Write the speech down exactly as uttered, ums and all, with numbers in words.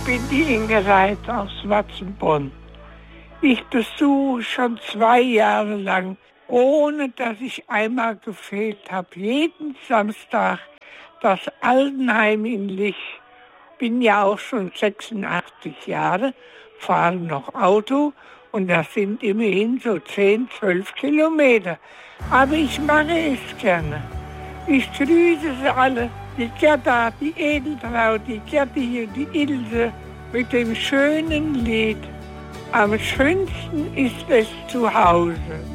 bin die Inge Reit aus Watzenbronn. Ich besuche schon zwei Jahre lang, ohne dass ich einmal gefehlt habe, jeden Samstag das Altenheim in Lich. Bin ja auch schon sechsundachtzig Jahre, fahre noch Auto und das sind immerhin so zehn, zwölf Kilometer. Aber ich mache es gerne. Ich grüße sie alle, die Gerda, die Edeltraut, die Gerdi, die Ilse, mit dem schönen Lied. Am schönsten ist es zu Hause.